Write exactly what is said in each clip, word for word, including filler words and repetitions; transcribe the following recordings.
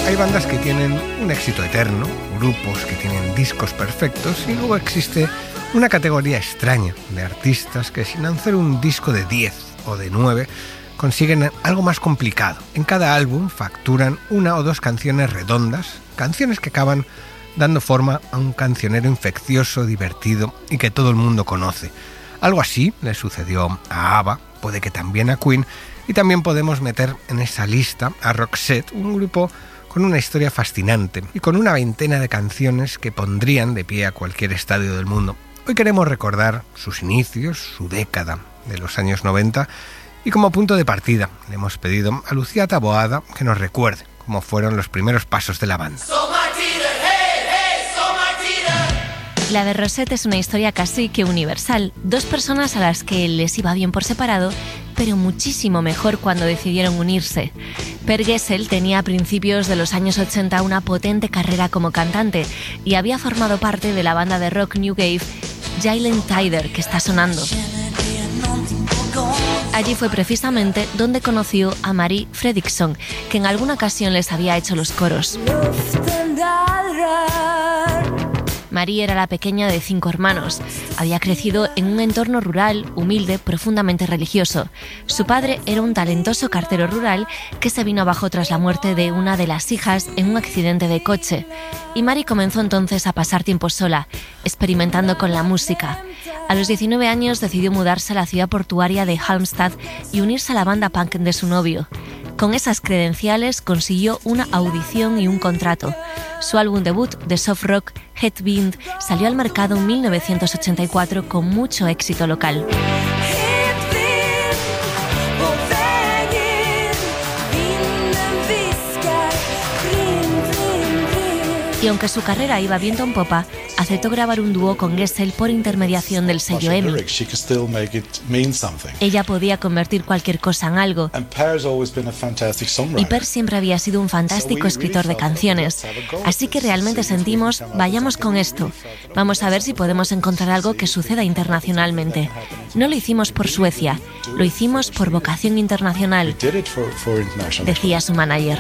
Hay bandas que tienen un éxito eterno, grupos que tienen discos perfectos, y luego existe una categoría extraña de artistas que sin hacer un disco de diez o de nueve consiguen algo más complicado. En cada álbum facturan una o dos canciones redondas, canciones que acaban dando forma a un cancionero infeccioso, divertido y que todo el mundo conoce. Algo así le sucedió a ABBA, puede que también a Queen, y también podemos meter en esa lista a Roxette, un grupo con una historia fascinante y con una veintena de canciones que pondrían de pie a cualquier estadio del mundo. Hoy queremos recordar sus inicios, su década de los años noventa, y como punto de partida le hemos pedido a Lucía Taboada que nos recuerde cómo fueron los primeros pasos de la banda. La de Roxette es una historia casi que universal. Dos personas a las que les iba bien por separado, pero muchísimo mejor cuando decidieron unirse. Per Gessle tenía a principios de los años ochenta una potente carrera como cantante y había formado parte de la banda de rock New Wave Jylland Tyder, que está sonando. Allí fue precisamente donde conoció a Marie Fredriksson, que en alguna ocasión les había hecho los coros. Marie era la pequeña de cinco hermanos. Había crecido en un entorno rural, humilde, profundamente religioso. Su padre era un talentoso cartero rural que se vino abajo tras la muerte de una de las hijas en un accidente de coche. Y Marie comenzó entonces a pasar tiempo sola, experimentando con la música. A los diecinueve años decidió mudarse a la ciudad portuaria de Halmstad y unirse a la banda punk de su novio. Con esas credenciales consiguió una audición y un contrato. Su álbum debut de soft rock, Headwind, salió al mercado en mil novecientos ochenta y cuatro con mucho éxito local. Y aunque su carrera iba viento en popa, aceptó grabar un dúo con Gessle por intermediación del sello EMI. Ella podía convertir cualquier cosa en algo. Y Per siempre había sido un fantástico escritor de canciones. Así que realmente sentimos, vayamos con esto. Vamos a ver si podemos encontrar algo que suceda internacionalmente. No lo hicimos por Suecia, lo hicimos por vocación internacional, decía su manager.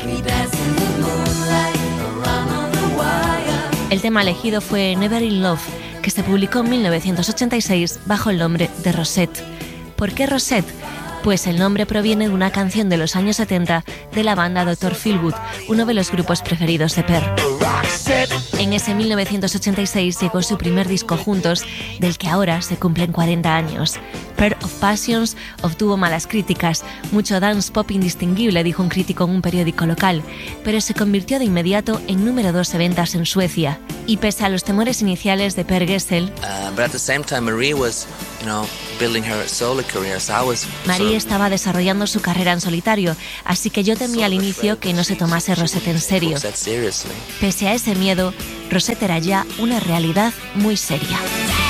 El tema elegido fue Never in Love, que se publicó en mil novecientos ochenta y seis bajo el nombre de Roxette. ¿Por qué Roxette? Pues el nombre proviene de una canción de los años setenta de la banda doctor Feelgood, uno de los grupos preferidos de Per. En ese mil novecientos ochenta y seis llegó su primer disco juntos, del que ahora se cumplen cuarenta años. Pair of Passions obtuvo malas críticas, mucho dance pop indistinguible, dijo un crítico en un periódico local, pero se convirtió de inmediato en número dos de ventas en Suecia. Y pese a los temores iniciales de Per Gessle, uh, but at the same time Marie was, you know, building her solo career, so I was Marie estaba desarrollando su carrera en solitario, así que yo temía al inicio que no se tomase Roxette en serio. Pese a ese miedo, Roxette era ya una realidad muy seria.